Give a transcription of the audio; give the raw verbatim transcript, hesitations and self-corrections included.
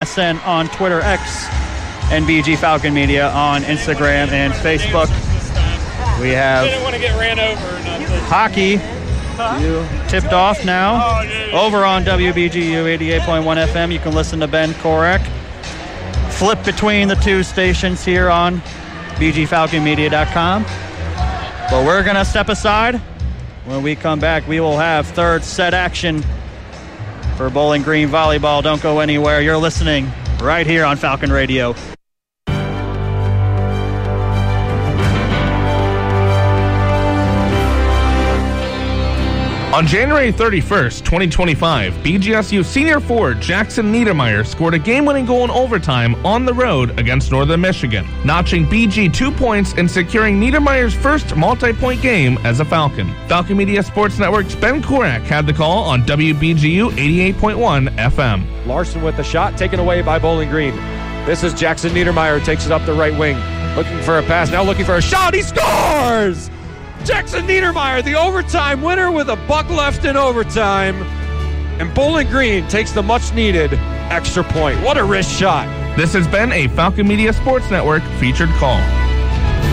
S N on Twitter, X, and B G Falcon Media on Instagram and Facebook. We have Didn't want to get ran over or nothing. hockey tipped off now over on W B G U eighty-eight point one F M. You can listen to Ben Korek flip between the two stations here on B G Falcon Media dot com. But we're going to step aside. When we come back, we will have third set action for Bowling Green Volleyball. Don't go anywhere. You're listening right here on Falcon Radio. On January thirty-first, twenty twenty-five, B G S U senior forward Jackson Niedermeyer scored a game-winning goal in overtime on the road against Northern Michigan, notching B G two points and securing Niedermeyer's first multi-point game as a Falcon. Falcon Media Sports Network's Ben Korek had the call on W B G U eighty-eight point one F M. Larson with the shot taken away by Bowling Green. This is Jackson Niedermeyer, takes it up the right wing, looking for a pass, now looking for a shot. He scores! Jackson Niedermeyer, the overtime winner with a buck left in overtime. And Bowling Green takes the much-needed extra point. What a wrist shot. This has been a Falcon Media Sports Network featured call.